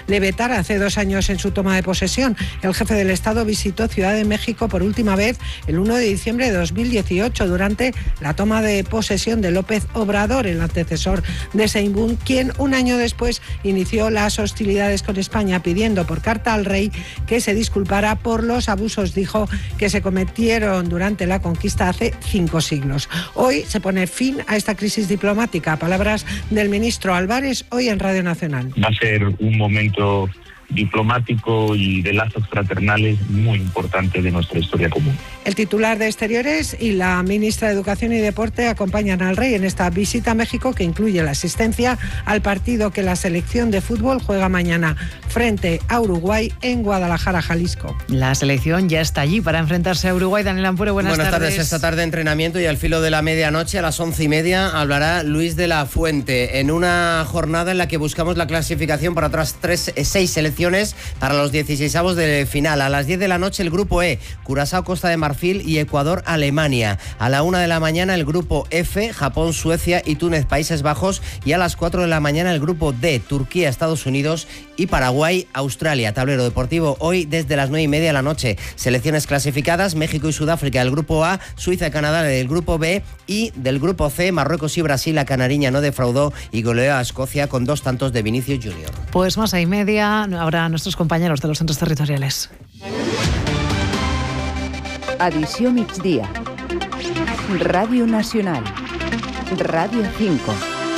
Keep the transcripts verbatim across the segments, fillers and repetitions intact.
le vetara hace dos años en su toma de posesión. El jefe del Estado visitó Ciudad de México por última vez el uno de diciembre de dos mil dieciocho, durante la toma de posesión de López Obrador, el antecesor de Sheinbaum, quien un año después inició las hostilidades con España, pidiendo por carta al rey que se disculpara por los abusos, dijo, que se cometieron durante la conquista hace cinco siglos. Hoy se pone fin a esta crisis diplomática. Palabras del ministro Álvarez hoy en Radio Nacional. Va a ser un momento diplomático y de lazos fraternales muy importante de nuestra historia común. El titular de Exteriores y la ministra de Educación y Deporte acompañan al rey en esta visita a México, que incluye la asistencia al partido que la selección de fútbol juega mañana frente a Uruguay en Guadalajara, Jalisco. La selección ya está allí para enfrentarse a Uruguay. Daniel Ampure, buenas, buenas tardes. tardes. Esta tarde entrenamiento y al filo de la medianoche, a las once y media, hablará Luis de la Fuente en una jornada en la que buscamos la clasificación para otras tres, seis selecciones para los dieciseisavos de final. A las diez de la noche el grupo E, Curazao, Costa de Marfil y Ecuador, Alemania. A la una de la mañana el grupo F, Japón, Suecia y Túnez, Países Bajos. Y a las cuatro de la mañana el grupo D, Turquía, Estados Unidos y Paraguay, Australia. Tablero deportivo hoy desde las nueve y media de la noche. Selecciones clasificadas: México y Sudáfrica del grupo A, Suiza y Canadá del grupo B, y del grupo C, Marruecos y Brasil. La canariña no defraudó y goleó a Escocia con dos tantos de Vinicius Junior. Pues más a y media habrá nuestros compañeros de los centros territoriales. Edició migdia. Ràdio Nacional. Ràdio cinco.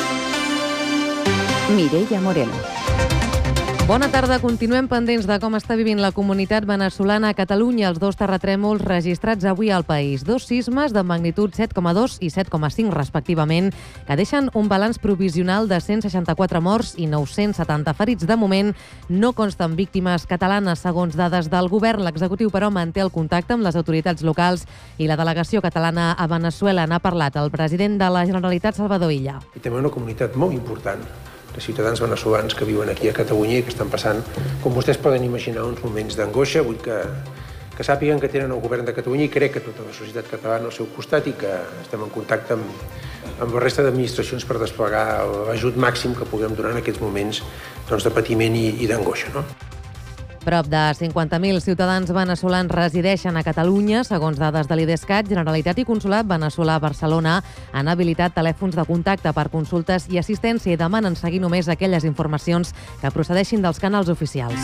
Mireia Moreno. Bona tarda. Continuem pendents de com està vivint la comunitat veneçolana a Catalunya. Els dos terratrèmols registrats avui al país. Dos sismes de magnitud set coma dos i set coma cinc, respectivament, que deixen un balanç provisional de cent seixanta-quatre morts i nou-cents setanta ferits. De moment, no consten víctimes catalanes, segons dades del govern. L'executiu, però, manté el contacte amb les autoritats locals i la delegació catalana a Veneçuela. N'ha parlat el president de la Generalitat, Salvador Illa. I també una comunitat molt important de ciutadans veneçolans que viuen aquí a Catalunya i que estan passant, com vostès poden imaginar, uns moments d'angoixa. Vull que, que sàpiguen que tenen el govern de Catalunya i crec que tota la societat catalana al seu costat, i que estem en contacte amb, amb la resta d'administracions per desplegar l'ajut màxim que puguem donar en aquests moments, doncs, de patiment i, i d'angoixa, no? Prop de cinquanta mil ciutadans veneçolans resideixen a Catalunya. Segons dades de l'Idescat, Generalitat i Consolat veneçolà a Barcelona han habilitat telèfons de contacte per consultes i assistència i demanen seguir només aquelles informacions que procedeixin dels canals oficials.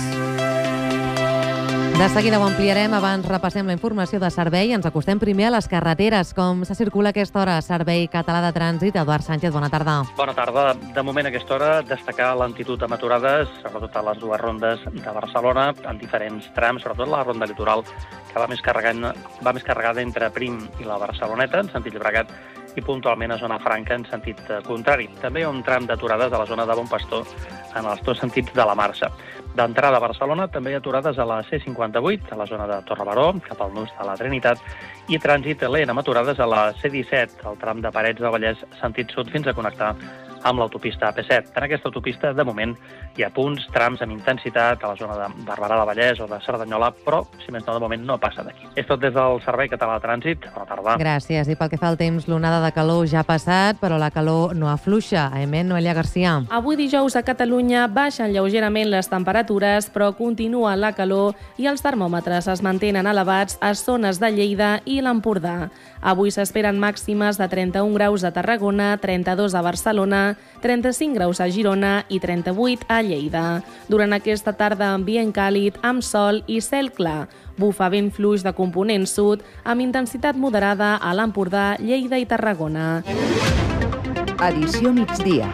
De seguida ho ampliarem. Abans repassem la informació de servei. Ens acostem primer a les carreteres. Com se circula a aquesta hora? Servei Català de Trànsit. Eduard Sánchez, bona tarda. Bona tarda. De moment, a aquesta hora, destacar lentitud amb aturades, sobretot a les dues rondes de Barcelona, en diferents trams, sobretot la ronda litoral, que va més, carregant, va més carregada entre Prim i la Barceloneta, en sentit Llobregat, i puntualment a Zona Franca en sentit contrari. També hi ha un tram d'aturades a la zona de Bon Pastor en els dos sentits de la marxa. D'entrada a Barcelona també hi ha aturades a la C cinquanta-vuit, a la zona de Torre-Baró, cap al nus de la Trinitat, i trànsit lent amb aturades a la C disset, al tram de Parets del Vallès, sentit sud, fins a connectar amb l'autopista A P set. En aquesta autopista, de moment, hi ha punts, trams amb intensitat a la zona de Barberà del Vallès o de Cerdanyola, però, si més no, de moment no passa d'aquí. És tot des del Servei Català de Trànsit. Bona tarda. Gràcies. I pel que fa al temps, l'onada de calor ja ha passat, però la calor no afluixa. Amen, Noelia Garcia. Avui dijous a Catalunya baixen lleugerament les temperatures, però continua la calor i els termòmetres es mantenen elevats a zones de Lleida i l'Empordà. Avui s'esperen màximes de trenta-un graus a Tarragona, trenta-dos a Barcelona, trenta-cinc graus a Girona i trenta-vuit a Lleida. Durant aquesta tarda, ambient càlid, amb sol i cel clar. Bufa vent fluix de component sud, amb intensitat moderada a l'Empordà, Lleida i Tarragona. Edició migdia.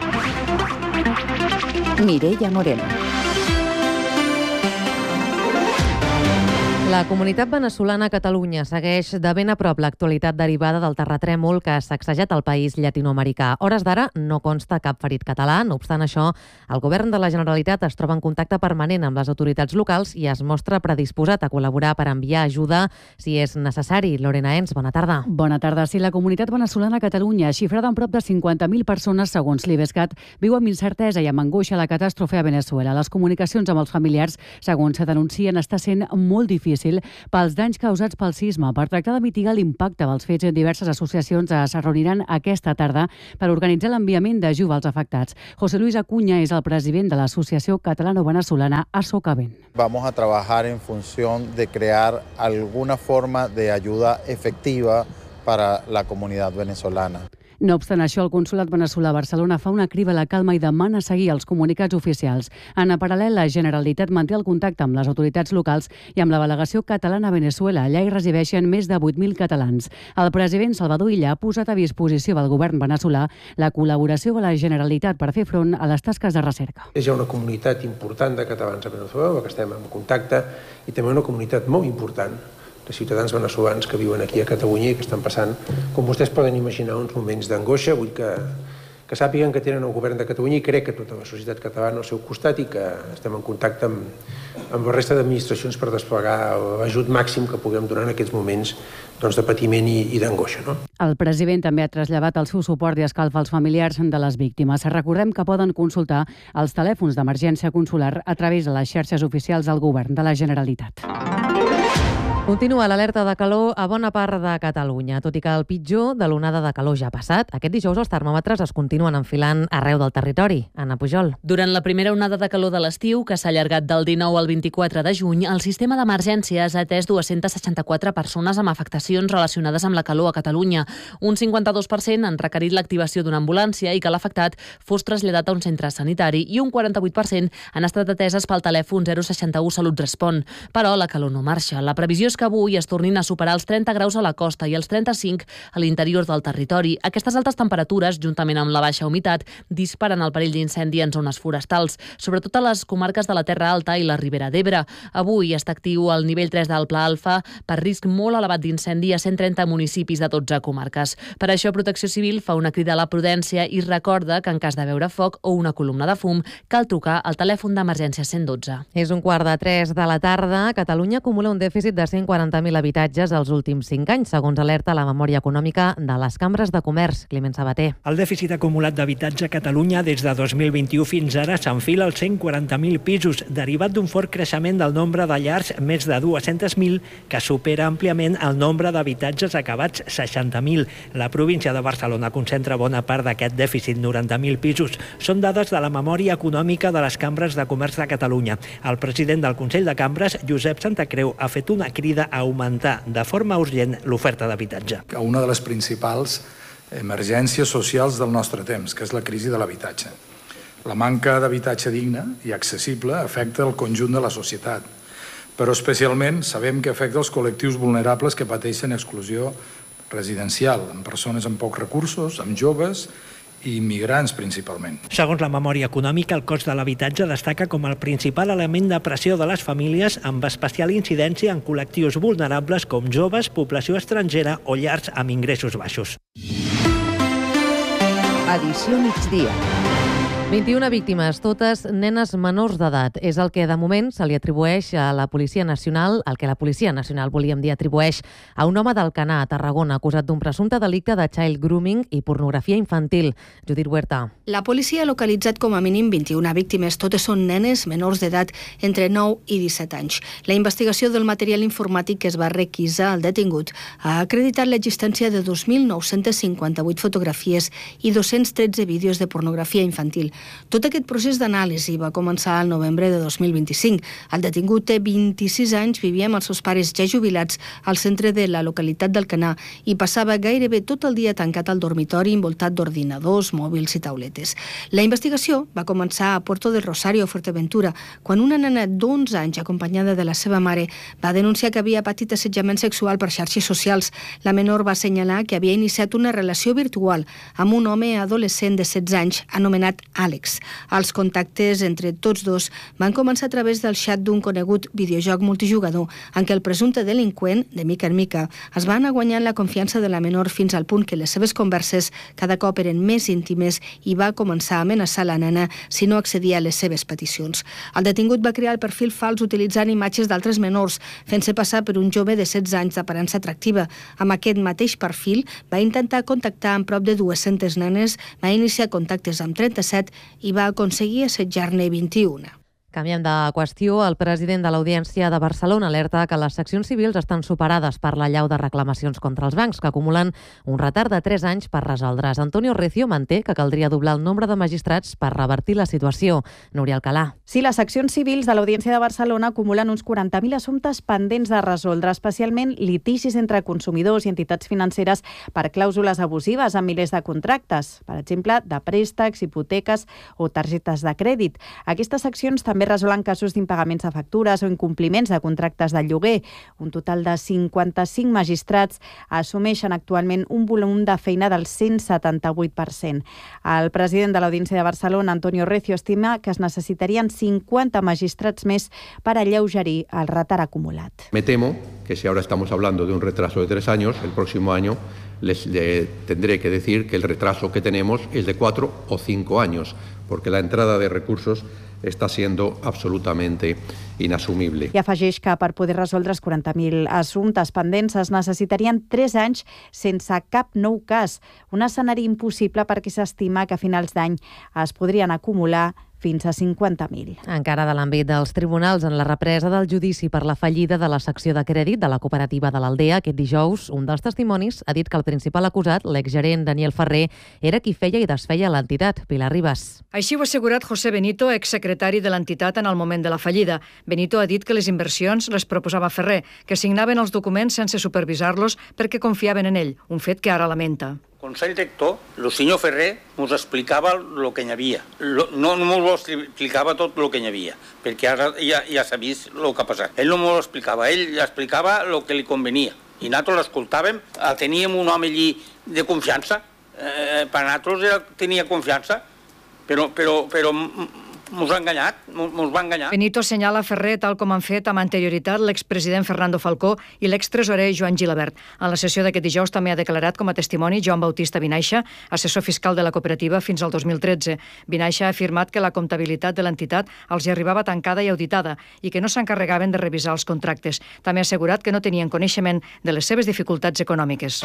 Mireia Moreno. La comunitat veneçolana a Catalunya segueix de ben a prop l'actualitat derivada del terratrèmol que ha sacsejat el país llatinoamericà. A hores d'ara no consta cap ferit català. No obstant això, el govern de la Generalitat es troba en contacte permanent amb les autoritats locals i es mostra predisposat a col·laborar per enviar ajuda si és necessari. Lorena Ens, bona tarda. Bona tarda. Sí, la comunitat veneçolana a Catalunya, xifrada en prop de cinquanta mil persones, segons l'Idescat, viu amb incertesa i amb angoixa la catàstrofe a Veneçuela. Les comunicacions amb els familiars, segons se denuncien, està sent molt difícil. domicili pels danys causats pel sisme. Per tractar de mitigar l'impacte dels fets, diverses associacions es reuniran aquesta tarda per organitzar l'enviament d'ajuda als afectats. José Luis Acuña és el president de l'Associació Catalano-Venezolana Asocavent. Vamos a trabajar en función de crear alguna forma de ayuda efectiva para la comunidad venezolana. No obstant això, el consolat veneçolà a Barcelona fa una crida a la calma i demana seguir els comunicats oficials. En paral·lel, la Generalitat manté el contacte amb les autoritats locals i amb la delegació catalana a Veneçuela. Allà hi resideixen més de vuit mil catalans. El president Salvador Illa ha posat a disposició del govern veneçolà la col·laboració de la Generalitat per fer front a les tasques de recerca. Hi ha una comunitat important de catalans a Veneçuela, que estem en contacte, i també una comunitat molt important de ciutadans veneçolans que viuen aquí a Catalunya i que estan passant, com vostès poden imaginar, uns moments d'angoixa. Vull que, que sàpiguen que tenen el govern de Catalunya i crec que tota la societat catalana al seu costat i que estem en contacte amb, amb la resta d'administracions per desplegar l'ajut màxim que puguem donar en aquests moments doncs, de patiment i, i d'angoixa. No? El president també ha traslladat el seu suport i escalf als familiars de les víctimes. Recordem que poden consultar els telèfons d'emergència consular a través de les xarxes oficials del govern de la Generalitat. Continua l'alerta de calor a bona part de Catalunya. Tot i que el pitjor de l'onada de calor ja ha passat, aquest dijous els termòmetres es continuen enfilant arreu del territori. Anna Pujol. Durant la primera onada de calor de l'estiu, que s'ha allargat del dinou al vint-i-quatre de juny, el sistema d'emergències ha atès dues-centes seixanta-quatre persones amb afectacions relacionades amb la calor a Catalunya. Un cinquanta-dos per cent han requerit l'activació d'una ambulància i que l'afectat fos traslladat a un centre sanitari i un quaranta-vuit per cent han estat ateses pel telèfon zero seixanta u Salut Respon. Però la calor no marxa. La previsió és que avui es tornin a superar els trenta graus a la costa i els trenta-cinc a l'interior del territori. Aquestes altes temperatures, juntament amb la baixa humitat, disparen el perill d'incendi en zones forestals, sobretot a les comarques de la Terra Alta i la Ribera d'Ebre. Avui està actiu el nivell tres del Pla Alfa per risc molt elevat d'incendi a cent trenta municipis de dotze comarques. Per això, Protecció Civil fa una crida a la prudència i recorda que en cas de veure foc o una columna de fum cal trucar al telèfon d'emergència cent dotze. És un quart de tres de la tarda. Catalunya acumula un dèficit de cent quaranta mil habitatges els últims cinc anys, segons alerta la memòria econòmica de les cambres de comerç. Climent Sabater. El dèficit acumulat d'habitatge a Catalunya des de dos mil vint-i-u fins ara s'enfila als cent quaranta mil pisos, derivat d'un fort creixement del nombre de llars, més de dues-centes mil, que supera àmpliament el nombre d'habitatges acabats, seixanta mil. La província de Barcelona concentra bona part d'aquest dèficit, noranta mil pisos. Són dades de la memòria econòmica de les cambres de comerç de Catalunya. El president del Consell de Cambres, Josep Santacreu, ha fet una crida a augmentar de forma urgent l'oferta d'habitatge. Una de les principals emergències socials del nostre temps, que és la crisi de l'habitatge. La manca d'habitatge digne i accessible afecta el conjunt de la societat, però especialment sabem que afecta els col·lectius vulnerables que pateixen exclusió residencial, amb persones amb pocs recursos, amb joves i immigrants principalment. Segons la memòria econòmica, el cost de l'habitatge destaca com el principal element de pressió de les famílies, amb especial incidència en col·lectius vulnerables com joves, població estrangera o llars amb ingressos baixos. Edició migdia. vint-i-una víctimes, totes nenes menors d'edat. És el que de moment se li atribueix a la Policia Nacional, el que la Policia Nacional, volíem dir, atribueix a un home d'Alcanar, a Tarragona, acusat d'un presumpte delicte de child grooming i pornografia infantil. Judit Huerta. La policia ha localitzat com a mínim vint-i-una víctimes. Totes són nenes menors d'edat entre nou i disset anys. La investigació del material informàtic que es va requisar al detingut ha acreditat l'existència de dos mil nou-cents cinquanta-vuit fotografies i dos-cents tretze vídeos de pornografia infantil. Tot aquest procés d'anàlisi va començar al novembre de dos mil vint-i-cinc. El detingut té vint-i-sis anys, vivia amb els seus pares ja jubilats al centre de la localitat d'Alcanar i passava gairebé tot el dia tancat al dormitori envoltat d'ordinadors, mòbils i tauletes. La investigació va començar a Puerto del Rosario, Fuerteventura, quan una nena d'onze anys, acompanyada de la seva mare, va denunciar que havia patit assetjament sexual per xarxes socials. La menor va assenyalar que havia iniciat una relació virtual amb un home adolescent de setze anys anomenat Àlex. Els contactes entre tots dos van començar a través del xat d'un conegut videojoc multijugador en què el presumpte delinqüent, de mica en mica, es va anar guanyant la confiança de la menor fins al punt que les seves converses cada cop eren més íntimes i va començar a amenaçar la nena si no accedia a les seves peticions. El detingut va crear el perfil fals utilitzant imatges d'altres menors, fent-se passar per un jove de setze anys d'aparença atractiva. Amb aquest mateix perfil va intentar contactar amb prop de dues-centes nenes, va iniciar contactes amb trenta-set i va aconseguir assetjar-ne vint-i-una. Canviem de qüestió. El president de l'Audiència de Barcelona alerta que les seccions civils estan superades per la llau de reclamacions contra els bancs, que acumulen un retard de tres anys per resoldre's. Antonio Recio manté que caldria doblar el nombre de magistrats per revertir la situació. Núria Alcalà. Sí, les seccions civils de l'Audiència de Barcelona acumulen uns quaranta mil assumptes pendents de resoldre, especialment litigis entre consumidors i entitats financeres per clàusules abusives en milers de contractes, per exemple, de préstecs, hipoteques o targetes de crèdit. Aquestes seccions també resolen casos d'impagaments de factures o incompliments de contractes de lloguer. Un total de cinquanta-cinc magistrats assumeixen actualment un volum de feina del cent setanta-vuit per cent. El president de l'Audiència de Barcelona, Antonio Recio, estima que es necessitarien cinquanta magistrats més per alleugerir el retard acumulat. Me temo que si ahora estamos hablando de un retraso de tres años, el próximo año les le tendré que decir que el retraso que tenemos es de cuatro o cinco años, porque la entrada de recursos està siendo absolutamente inasumible. I afegeix que per poder resoldre els quaranta mil assumptes pendents es necessitarien tres anys sense cap nou cas, un escenari impossible perquè s'estima que a finals d'any es podrien acumular fins a cinquanta mil. Encara de l'àmbit dels tribunals, en la represa del judici per la fallida de la secció de crèdit de la cooperativa de l'Aldea, aquest dijous, un dels testimonis ha dit que el principal acusat, l'exgerent Daniel Ferrer, era qui feia i desfeia l'entitat. Pilar Ribas. Així ho ha assegurat José Benito, exsecretari de l'entitat en el moment de la fallida. Benito ha dit que les inversions les proposava Ferrer, que signaven els documents sense supervisar-los perquè confiaven en ell, un fet que ara lamenta. Consell rector, el senyor Ferrer ens explicava el que hi havia. Lo, no no ens ho explicava tot el que hi havia, perquè ara ja, ja s'ha vist el que ha passat. Ell no ens ho explicava, ell explicava el que li convenia. I nosaltres l'escoltàvem, teníem un home allí de confiança, eh, per nosaltres tenia confiança, però, però, però mos ha enganyat, mos va enganyar. Benito assenyala Ferrer, tal com han fet amb anterioritat l'expresident Fernando Falcó i l'extresorer Joan Gilabert. En la sessió d'aquest dijous també ha declarat com a testimoni Joan Bautista Vinaixa, assessor fiscal de la cooperativa fins al dos mil tretze. Vinaixa ha afirmat que la comptabilitat de l'entitat els hi arribava tancada i auditada i que no s'encarregaven de revisar els contractes. També ha assegurat que no tenien coneixement de les seves dificultats econòmiques.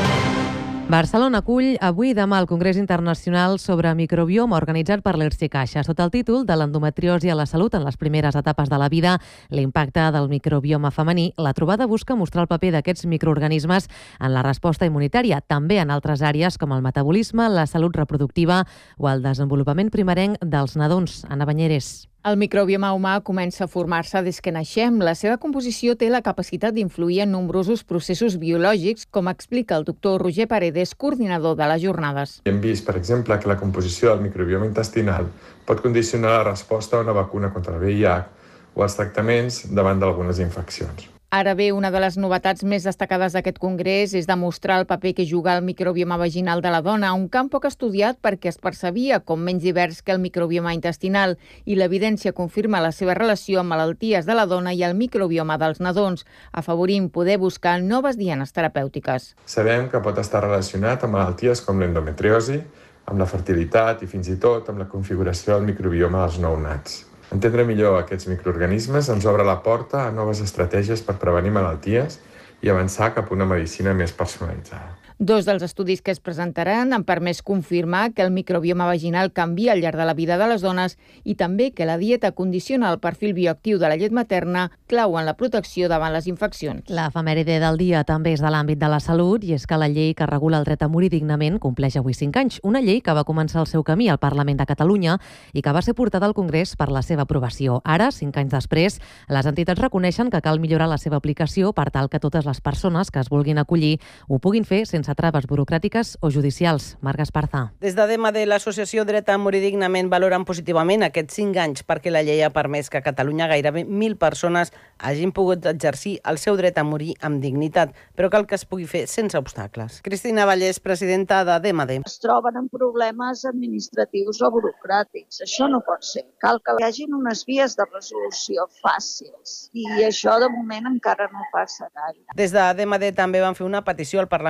Barcelona acull avui i demà el Congrés Internacional sobre Microbioma organitzat per l'Erci Caixa, sota el títol de l'endometriosi a la salut en les primeres etapes de la vida, l'impacte del microbioma femení. La trobada busca mostrar el paper d'aquests microorganismes en la resposta immunitària, també en altres àrees com el metabolisme, la salut reproductiva o el desenvolupament primerenc dels nadons. Anna Banyeres. El microbioma humà comença a formar-se des que naixem. La seva composició té la capacitat d'influir en nombrosos processos biològics, com explica el doctor Roger Paredes, coordinador de les jornades. Hem vist, per exemple, que la composició del microbioma intestinal pot condicionar la resposta a una vacuna contra el V I H o als tractaments davant d'algunes infeccions. Ara bé, una de les novetats més destacades d'aquest congrés és demostrar el paper que juga el microbioma vaginal de la dona, un camp poc estudiat perquè es percebia com menys divers que el microbioma intestinal, i l'evidència confirma la seva relació amb malalties de la dona i el microbioma dels nadons, afavorint poder buscar noves dianes terapèutiques. Sabem que pot estar relacionat amb malalties com l'endometriosi, amb la fertilitat i fins i tot amb la configuració del microbioma dels nounats. Entendre millor aquests microorganismes ens obre la porta a noves estratègies per prevenir malalties i avançar cap a una medicina més personalitzada. Dos dels estudis que es presentaran han permès confirmar que el microbioma vaginal canvia al llarg de la vida de les dones i també que la dieta condiciona el perfil bioactiu de la llet materna, clau en la protecció davant les infeccions. L'efemèride del dia també és de l'àmbit de la salut, i és que la llei que regula el dret a morir dignament compleix avui cinc anys. Una llei que va començar el seu camí al Parlament de Catalunya i que va ser portada al Congrés per la seva aprovació. Ara, cinc anys després, les entitats reconeixen que cal millorar la seva aplicació per tal que totes les persones que es vulguin acollir ho puguin fer sense traves burocràtiques o judicials. Marc Esparza. Des de D E M A D, l'associació Dret a Morir Dignament valoren positivament aquests cinc anys perquè la llei ha permès que a Catalunya gairebé mil persones hagin pogut exercir el seu dret a morir amb dignitat, però cal que es pugui fer sense obstacles. Cristina Vallès, presidenta de D E M A D. Es troben amb problemes administratius o burocràtics. Això no pot ser. Cal que hi hagin unes vies de resolució fàcils i això de moment encara no passa gaire. Des de D E M A D també van fer una petició al Parlament de Catalunya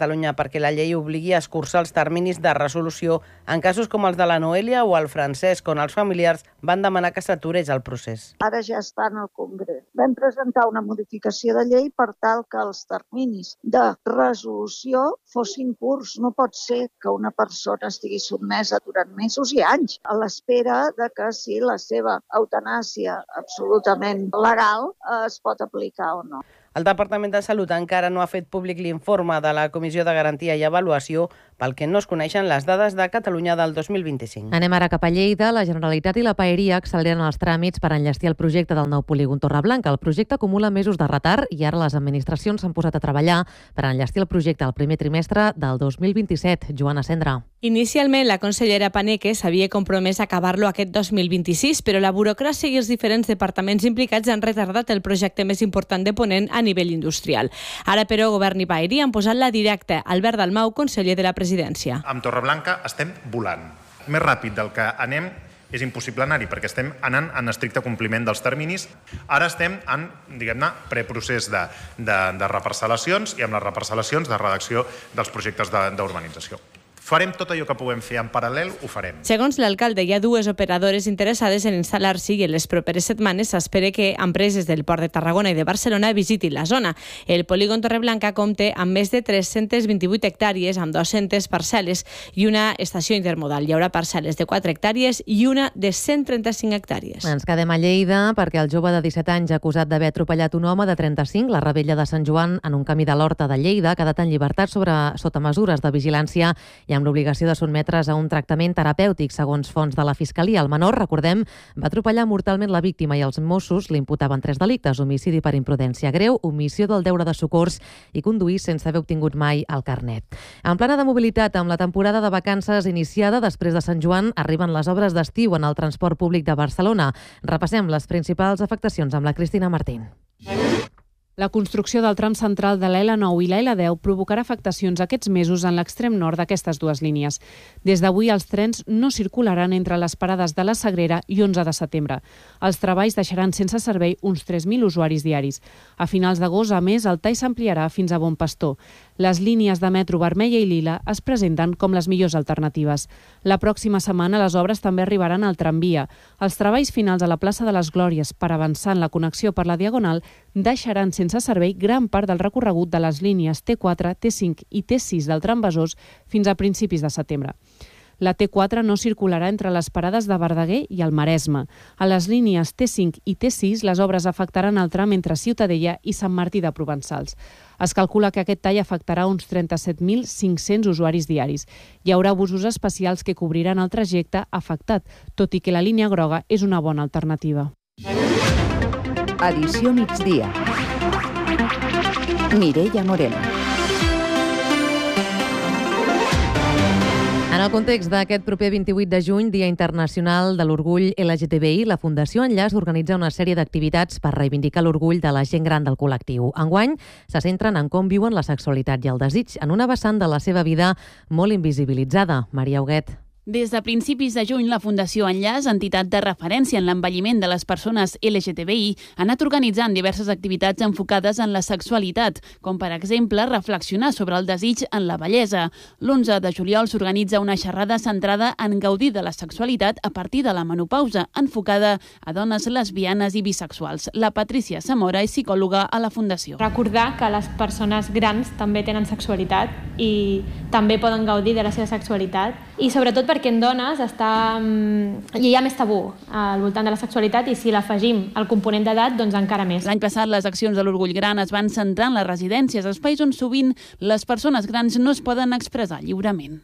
Catalunya perquè la llei obligui a escurçar els terminis de resolució en casos com els de la Noelia o el Francesc, on els familiars van demanar que s'aturés el procés. Ara ja està en el Congrés. Vam presentar una modificació de llei per tal que els terminis de resolució fossin curts. No pot ser que una persona estigui sotmesa durant mesos i anys a l'espera de que si la seva eutanàsia absolutament legal es pot aplicar o no. El Departament de Salut encara no ha fet públic l'informe de la Comissió de Garantia i Avaluació pel que no es coneixen les dades de Catalunya del dos mil vint-i-cinc. Anem ara cap a Lleida. La Generalitat i la Paeria acceleren els tràmits per enllestir el projecte del nou polígon Torreblanca. El projecte acumula mesos de retard i ara les administracions s'han posat a treballar per enllestir el projecte al primer trimestre del dos mil vint-i-set. Joana Cendra. Inicialment, la consellera Paneque s'havia compromès a acabar-lo aquest dos mil vint-i-sis, però la burocràcia i els diferents departaments implicats han retardat el projecte més important de Ponent a nivell industrial. Ara, però, Govern i Paeria han posat la directa. Albert Dalmau, conseller de la Presidència. Amb Torreblanca estem volant. Més ràpid del que anem és impossible anar-hi, perquè estem anant en estricte compliment dels terminis. Ara estem en, diguem-ne, preprocés de, de, de reparcel·lacions i amb les reparcel·lacions de redacció dels projectes d'urbanització. Farem tot allò que puguem fer en paral·lel, ho farem. Segons l'alcalde, hi ha dues operadores interessades en instal·lar-s'hi i en les properes setmanes s'espera que empreses del Port de Tarragona i de Barcelona visitin la zona. El polígon Torreblanca compta amb més de tres-centes vint-i-vuit hectàrees, amb dues-centes parcel·les i una estació intermodal. Hi haurà parcel·les de quatre hectàrees i una de cent trenta-cinc hectàrees. Ens quedem a Lleida perquè el jove de disset anys acusat d'haver atropellat un home de trenta-cinc, la Rebella de Sant Joan, en un camí de l'Horta de Lleida, ha quedat en llibertat sobre, sota mesures de vigilància i amb l'obligació de sotmetre's a un tractament terapèutic, segons fonts de la Fiscalia. El menor, recordem, va atropellar mortalment la víctima i els Mossos l'imputaven tres delictes: homicidi per imprudència greu, omissió del deure de socors i conduir sense haver obtingut mai el carnet. En plana de mobilitat, amb la temporada de vacances iniciada després de Sant Joan, arriben les obres d'estiu en el transport públic de Barcelona. Repassem les principals afectacions amb la Cristina Martín. La construcció del tram central de la L nou i la L deu provocarà afectacions aquests mesos en l'extrem nord d'aquestes dues línies. Des d'avui els trens no circularan entre les parades de la Sagrera i onze de setembre. Els treballs deixaran sense servei uns tres mil usuaris diaris. A finals d'agost, a més, el tall s'ampliarà fins a Bon Pastor. Les línies de metro vermella i lila es presenten com les millors alternatives. La pròxima setmana les obres també arribaran al tramvia. Els treballs finals a la plaça de les Glòries per avançar en la connexió per la Diagonal deixaran sense sense servei gran part del recorregut de les línies T quatre, T cinc i T sis del tram Besòs fins a principis de setembre. La T quatre no circularà entre les parades de Verdaguer i el Maresme. A les línies T cinc i T sis les obres afectaran el tram entre Ciutadella i Sant Martí de Provençals. Es calcula que aquest tall afectarà uns trenta-set mil cinc-cents usuaris diaris. Hi haurà busos especials que cobriran el trajecte afectat, tot i que la línia groga és una bona alternativa. Edició migdia. Mireia Moreno. En el context d'aquest proper vint-i-vuit de juny, Dia Internacional de l'Orgull L G T B I, la Fundació Enllaç organitza una sèrie d'activitats per reivindicar l'orgull de la gent gran del col·lectiu. Enguany se centren en com viuen la sexualitat i el desig en una vessant de la seva vida molt invisibilitzada. Maria Huguet. Des de principis de juny, la Fundació Enllaç, entitat de referència en l'envelliment de les persones L G T B I, ha anat organitzant diverses activitats enfocades en la sexualitat, com per exemple reflexionar sobre el desig en la bellesa. l'onze de juliol s'organitza una xerrada centrada en gaudir de la sexualitat a partir de la menopausa, enfocada a dones lesbianes i bisexuals. La Patrícia Zamora és psicòloga a la Fundació. Recordar que les persones grans també tenen sexualitat i també poden gaudir de la seva sexualitat i sobretot perquè en dones està, hi ha més tabú al voltant de la sexualitat i si l'afegim al component d'edat, doncs encara més. L'any passat les accions de l'Orgull Gran es van centrar en les residències, espais on sovint les persones grans no es poden expressar lliurement.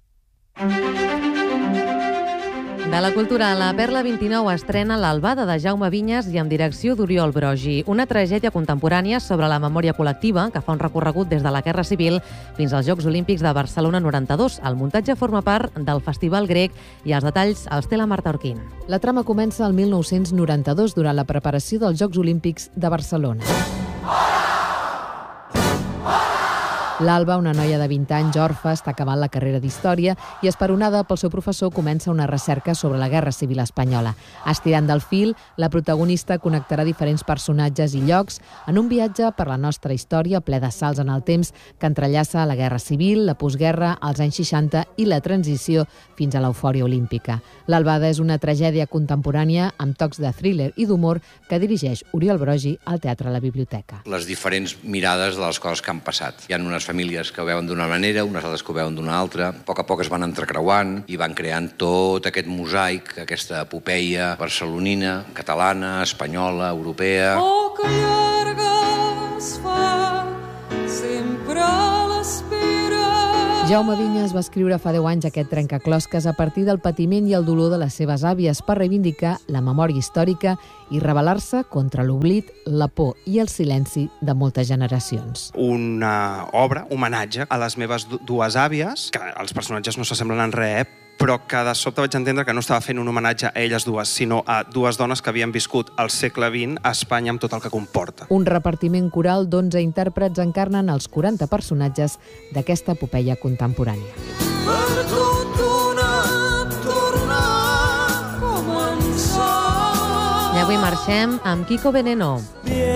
De la cultura, la Perla vint-i-nou estrena l'Albada de Jaume Vinyes i amb direcció d'Oriol Brogi, una tragèdia contemporània sobre la memòria col·lectiva que fa un recorregut des de la Guerra Civil fins als Jocs Olímpics de Barcelona noranta-dos. El muntatge forma part del Festival Grec i els detalls els té la Marta Orquín. La trama comença el mil nou-cents noranta-dos durant la preparació dels Jocs Olímpics de Barcelona. L'Alba, una noia de vint anys, orfa, està acabant la carrera d'Història i, esperonada pel seu professor, comença una recerca sobre la Guerra Civil Espanyola. Estirant del fil, la protagonista connectarà diferents personatges i llocs en un viatge per la nostra història ple de salts en el temps que entrellaça la Guerra Civil, la postguerra, els anys seixanta i la transició fins a l'eufòria olímpica. L'Albada és una tragèdia contemporània amb tocs de thriller i d'humor que dirigeix Oriol Brogi al Teatre La Biblioteca. Les diferents mirades de les coses que han passat. Hi ha unes famílies que ho veuen d'una manera, unes altres que ho veuen d'una altra. A poc a poc es van entrecreuant i van creant tot aquest mosaic, aquesta epopeia barcelonina, catalana, espanyola, europea. Oh, que llarga es fa sempre l'espera. Jaume Vinyes va escriure fa deu anys aquest trencaclosques a partir del patiment i el dolor de les seves àvies per reivindicar la memòria històrica i rebel·lar-se contra l'oblit, la por i el silenci de moltes generacions. Una obra, homenatge a les meves dues àvies, que els personatges no s'assemblen en res, però que de sobte vaig entendre que no estava fent un homenatge a elles dues, sinó a dues dones que havien viscut al segle vint a Espanya amb tot el que comporta. Un repartiment coral d'onze intèrprets encarnen els quaranta personatges d'aquesta epopeia contemporània. Per tot una tornar a començar. I avui marxem amb Kiko Veneno.